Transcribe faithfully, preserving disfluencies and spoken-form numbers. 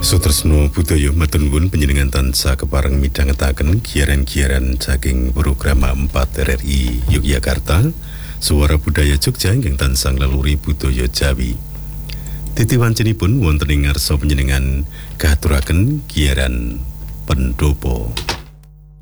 Sutresno budaya matur nuwun panjenengan tansah kepareng midhangetaken giaran-giaran saking program empat R R I Yogyakarta, Suara Budaya Jogja ingkang tansah ngleluri budaya Jawi. Titiwancenipun wonten ing ngarsa panjenengan katuraken giaran pendopo.